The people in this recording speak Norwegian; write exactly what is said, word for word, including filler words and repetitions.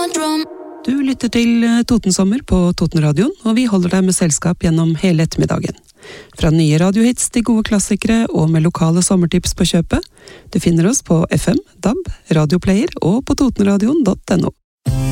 Du lytter til Totensommer på Totenradioen, og vi holder deg med selskap gjennom hele ettermiddagen. Fra nye radiohits til gode klassikere og med lokale sommertips på kjøpet. Du finner oss på F M, D A B, Radioplayer og på totenradioen punktum no.